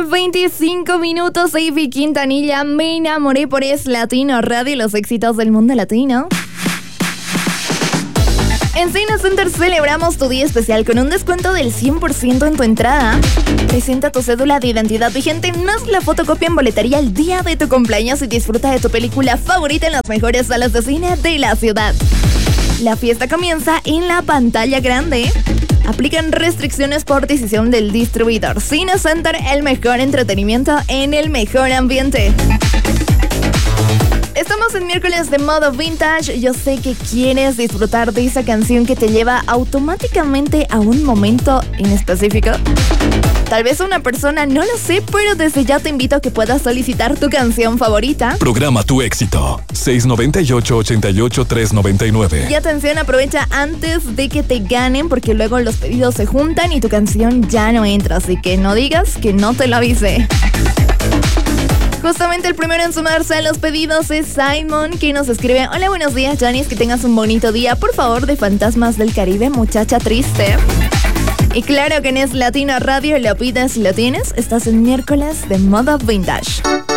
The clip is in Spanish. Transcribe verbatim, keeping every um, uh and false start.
veinticinco minutos, Ivy Quintanilla, me enamoré por Es Latino Radio, los éxitos del mundo latino. En Cine Center celebramos tu día especial con un descuento del cien por ciento en tu entrada. Presenta tu cédula de identidad vigente, haz la fotocopia en boletería el día de tu cumpleaños y disfruta de tu película favorita en las mejores salas de cine de la ciudad. La fiesta comienza en la pantalla grande. Aplican restricciones por decisión del distribuidor. Cine Center, el mejor entretenimiento en el mejor ambiente. Estamos en miércoles de modo vintage. Yo sé que quieres disfrutar de esa canción que te lleva automáticamente a un momento en específico. Tal vez una persona, no lo sé, pero desde ya te invito a que puedas solicitar tu canción favorita. Programa tu éxito. seis nueve ocho, ocho ocho, tres nueve nueve. Y atención, aprovecha antes de que te ganen, porque luego los pedidos se juntan y tu canción ya no entra. Así que no digas que no te lo avisé. Justamente el primero en sumarse a los pedidos es Simon, que nos escribe: hola, buenos días, Janice, que tengas un bonito día. Por favor, de Fantasmas del Caribe, muchacha triste. Y claro que en Es Latino Radio lo pides, lo tienes. Estás en miércoles de modo vintage.